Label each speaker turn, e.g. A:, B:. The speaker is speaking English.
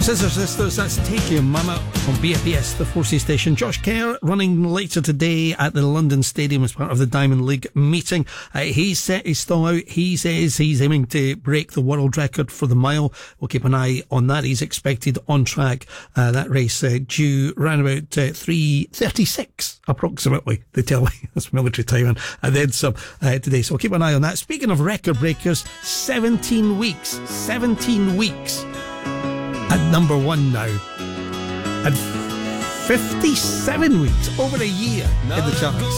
A: Scissor Sisters, that's Take Your Mama on BFBS, the 4C station. Josh Kerr running later today at the London Stadium as part of the Diamond League meeting. He's set his stall out. He says he's aiming to break the world record for the mile. We'll keep an eye on that. He's expected on track. That race due around about 3:36 approximately, they tell me. That's military time and then some today. So we'll keep an eye on that. Speaking of record breakers, 17 weeks at number one now, and 57 weeks, over a year in the charts.